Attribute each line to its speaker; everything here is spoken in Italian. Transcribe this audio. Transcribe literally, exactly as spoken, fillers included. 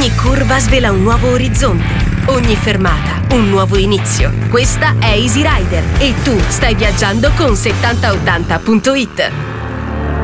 Speaker 1: Ogni curva svela un nuovo orizzonte. Ogni fermata, un nuovo inizio. Questa è Easy Rider e tu stai viaggiando con settanta ottanta punto it.